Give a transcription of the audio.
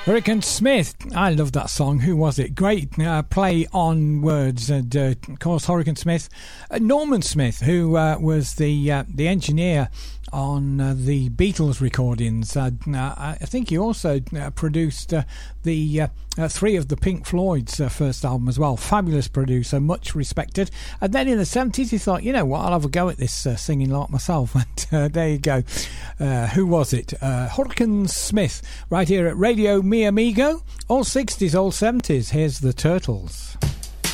Hurricane Smith, I love that song. Who was it? Great play on words. And of course, Hurricane Smith, Norman Smith, who was the engineer on the Beatles recordings. I think he also produced the three of the Pink Floyd's first album as well. Fabulous producer, much respected. And then in the 70s he thought, you know what, I'll have a go at this singing like myself. And there you go. Who was it? Hurricane Smith, right here at Radio Mi Amigo. All 60s, all 70s. Here's the Turtles.